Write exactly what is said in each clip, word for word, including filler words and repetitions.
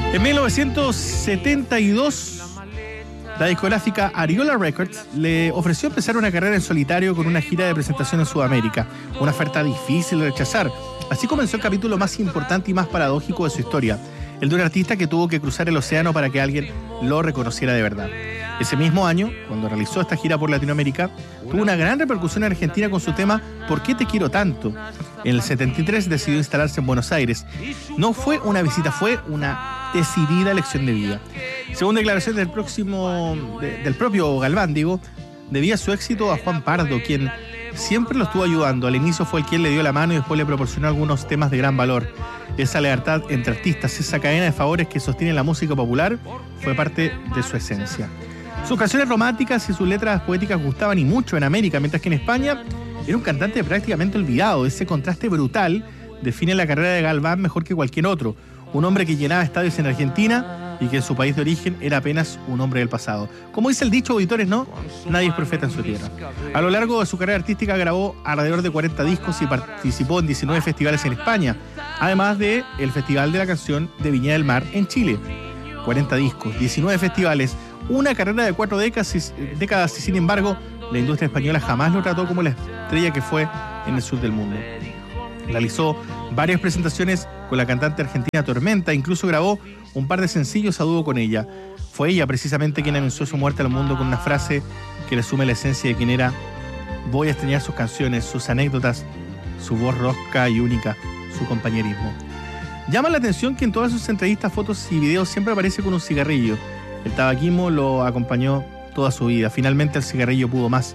En mil novecientos setenta y dos, la discográfica Ariola Records le ofreció empezar una carrera en solitario con una gira de presentación en Sudamérica, una oferta difícil de rechazar. Así comenzó el capítulo más importante y más paradójico de su historia, el de un artista que tuvo que cruzar el océano para que alguien lo reconociera de verdad. Ese mismo año, cuando realizó esta gira por Latinoamérica, tuvo una gran repercusión en Argentina con su tema ¿Por qué te quiero tanto? En el setenta y tres decidió instalarse en Buenos Aires. No fue una visita, fue una decidida elección de vida. Según declaraciones del, próximo, de, del propio Galván, digo, debía su éxito a Juan Pardo, quien siempre lo estuvo ayudando. Al inicio fue el quien le dio la mano y después le proporcionó algunos temas de gran valor. Esa lealtad entre artistas, esa cadena de favores que sostiene la música popular, fue parte de su esencia. Sus canciones románticas y sus letras poéticas gustaban y mucho en América, mientras que en España era un cantante prácticamente olvidado. Ese contraste brutal define la carrera de Galván mejor que cualquier otro. Un hombre que llenaba estadios en Argentina y que en su país de origen era apenas un hombre del pasado. Como dice el dicho, auditores, no, nadie es profeta en su tierra. A lo largo de su carrera artística grabó alrededor de cuarenta discos y participó en diecinueve festivales en España, además del Festival de la Canción de Viña del Mar en Chile. cuarenta discos, diecinueve festivales, una carrera de cuatro décadas y, décadas y sin embargo, la industria española jamás lo trató como la estrella que fue en el sur del mundo. Realizó varias presentaciones con la cantante argentina Tormenta, incluso grabó un par de sencillos a dúo con ella. Fue ella precisamente quien anunció su muerte al mundo con una frase que resume la esencia de quien era: voy a extrañar sus canciones, sus anécdotas, su voz rosca y única, su compañerismo. Llama la atención que en todas sus entrevistas, fotos y videos siempre aparece con un cigarrillo. El tabaquismo lo acompañó toda su vida. Finalmente el cigarrillo pudo más.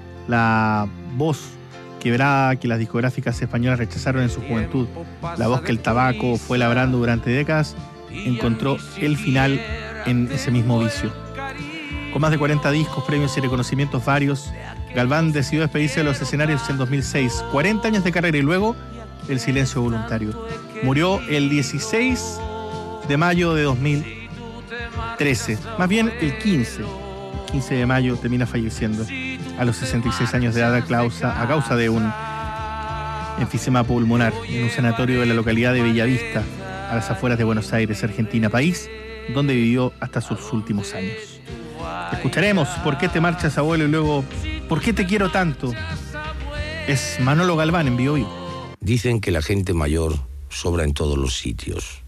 La voz quebrada que las discográficas españolas rechazaron en su juventud, la voz que el tabaco fue labrando durante décadas, encontró el final en ese mismo vicio. Con más de cuarenta discos, premios y reconocimientos varios, Galván decidió despedirse de los escenarios en dos mil seis, cuarenta años de carrera y luego el silencio voluntario. Murió el dieciséis de mayo de dos mil trece, más bien el quince, quince de mayo termina falleciendo a los sesenta y seis años de edad a causa, a causa de un enfisema pulmonar en un sanatorio de la localidad de Bellavista, a las afueras de Buenos Aires, Argentina, país donde vivió hasta sus últimos años. Escucharemos ¿Por qué te marchas, abuelo? Y luego ¿Por qué te quiero tanto? Es Manolo Galván en Bio Vivo. Dicen que la gente mayor sobra en todos los sitios.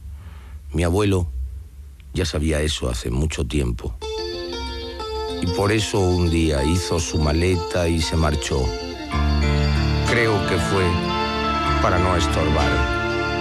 Mi abuelo ya sabía eso hace mucho tiempo. Y por eso un día hizo su maleta y se marchó. Creo que fue para no estorbar.